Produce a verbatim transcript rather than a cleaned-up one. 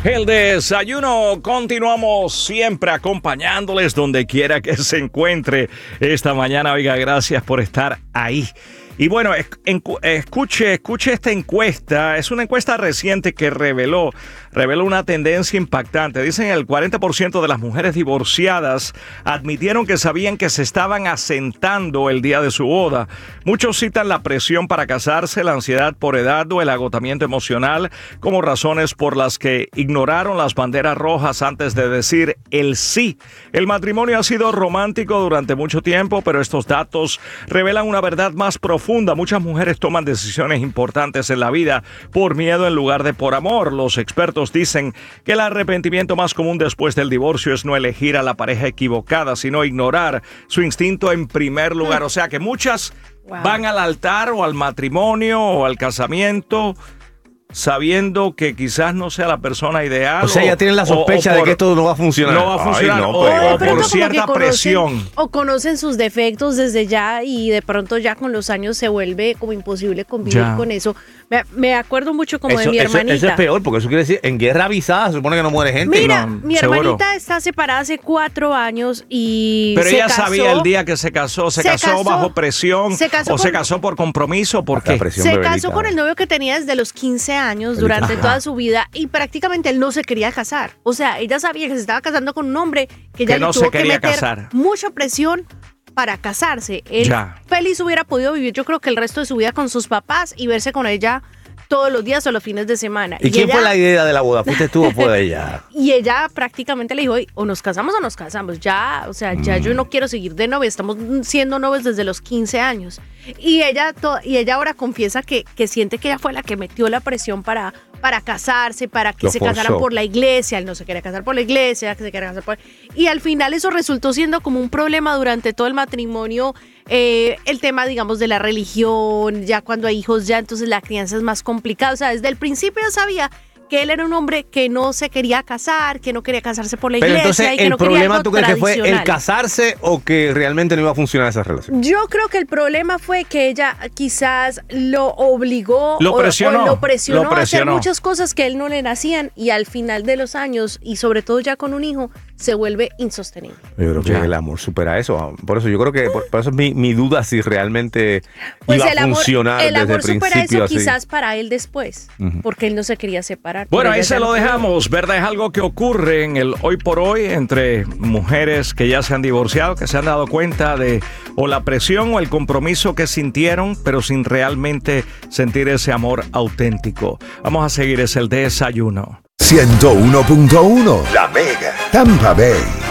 El desayuno, continuamos siempre acompañándoles donde quiera que se encuentre esta mañana. Oiga, gracias por estar ahí. Y bueno, escuche, escuche esta encuesta. Es una encuesta reciente que reveló, reveló una tendencia impactante. Dicen que el cuarenta por ciento de las mujeres divorciadas admitieron que sabían que se estaban asentando el día de su boda. Muchos citan la presión para casarse, la ansiedad por edad o el agotamiento emocional como razones por las que ignoraron las banderas rojas antes de decir el sí. El matrimonio ha sido romántico durante mucho tiempo, pero estos datos revelan una verdad más profunda. Muchas mujeres toman decisiones importantes en la vida por miedo en lugar de por amor. Los expertos dicen que el arrepentimiento más común después del divorcio es no elegir a la pareja equivocada, sino ignorar su instinto en primer lugar. O sea que muchas wow. van al altar o al matrimonio o al casamiento sabiendo que quizás no sea la persona ideal. O sea, ya tienen la sospecha o, o por, de que esto no va a funcionar. No va a funcionar. Ay, no, o, o, o por conocen, cierta presión. O conocen sus defectos desde ya y de pronto ya con los años se vuelve como imposible convivir ya. con eso. Me, me acuerdo mucho como eso, de mi eso, hermanita. Eso es peor, porque eso quiere decir, en guerra avisada se supone que no muere gente. Mira, no, mi seguro. hermanita está separada hace cuatro años y Pero se ella casó, sabía el día que se casó. ¿Se, se casó, casó bajo presión? Se casó ¿O con, se casó por compromiso? ¿Por qué? Se casó bebelita. con el novio que tenía desde los quince años, bebelita. durante Ajá. toda su vida, y prácticamente él no se quería casar. O sea, ella sabía que se estaba casando con un hombre que ya que le no tuvo se que quería meter casar. mucha presión para casarse. Él ya. feliz hubiera podido vivir, yo creo que el resto de su vida con sus papás y verse con ella todos los días o los fines de semana. ¿Y, y quién ella, fue la idea de la boda? ¿Fuiste tú o fue ella? Y ella prácticamente le dijo, o nos casamos o nos casamos. Ya, o sea, ya mm. yo no quiero seguir de novia. Estamos siendo novios desde los quince años. Y ella, to- y ella ahora confiesa que, que siente que ella fue la que metió la presión para, para casarse, para que Lo se forzó. casaran por la iglesia. Él no se quería casar por la iglesia, que se quería casar por... Y al final eso resultó siendo como un problema durante todo el matrimonio. Eh, el tema, digamos, de la religión, ya cuando hay hijos, ya entonces la crianza es más complicada. O sea, desde el principio ya sabía que él era un hombre que no se quería casar, que no quería casarse por la Pero iglesia entonces, y que ¿el no quería problema algo tú crees que fue el tradicional. casarse o que realmente no iba a funcionar esa relación? Yo creo que el problema fue que ella quizás lo obligó lo presionó, o, o lo presionó, lo presionó a hacer muchas cosas que a él no le nacían y al final de los años y sobre todo ya con un hijo se vuelve insostenible. Yo creo que ya. el amor supera eso. Por eso yo creo que por, por eso es mi, mi duda si realmente pues iba el a amor, funcionar el desde amor el principio. supera eso así. quizás para él después, uh-huh. porque él no se quería separar. Bueno, ahí se lo dejamos, ¿verdad? Es algo que ocurre en el hoy por hoy entre mujeres que ya se han divorciado, que se han dado cuenta de o la presión o el compromiso que sintieron, pero sin realmente sentir ese amor auténtico. Vamos a seguir, es el desayuno. ciento uno punto uno La Mega, Tampa Bay.